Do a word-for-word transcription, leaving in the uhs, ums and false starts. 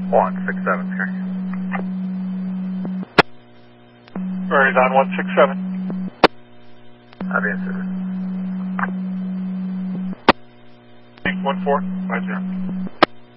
one six seven here. Verizon one six seven. Copy, sir. one four five zero.